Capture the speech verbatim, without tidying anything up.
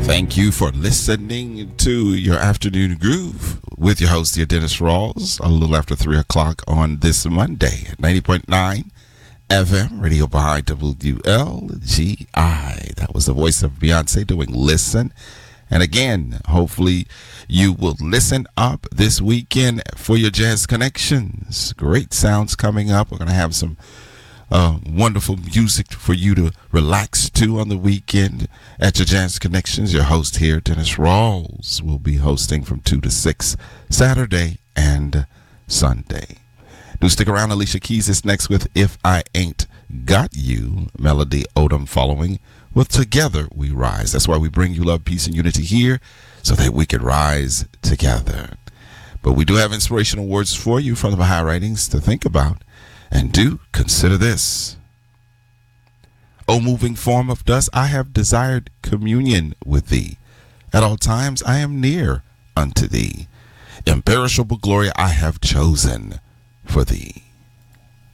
Thank you for listening to your afternoon groove with your host, your Dennis Rawls, a little after three o'clock on this Monday at ninety point nine F M, radio behind W L G I. That was the voice of Beyonce doing Listen. And again, hopefully you will listen up this weekend for your Jazz Connections. Great sounds coming up. We're going to have some uh, wonderful music for you to relax to on the weekend at your Jazz Connections. Your host here, Dennis Rawls, will be hosting from two to six Saturday and Sunday. Do stick around. Alicia Keys is next with If I Ain't Got You. Melody Odom following with Together We Rise. That's why we bring you love, peace, and unity here, so that we can rise together. But we do have inspirational words for you from the Baha'i writings to think about. And do consider this. O moving form of dust, I have desired communion with thee. At all times I am near unto thee. Imperishable glory I have chosen for thee.